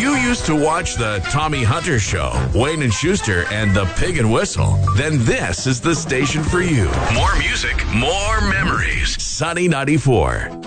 you used to watch the Tommy Hunter Show, Wayne and Schuster, and the Pig and Whistle, then this is the station for you. More music, more memories. Sunny 94.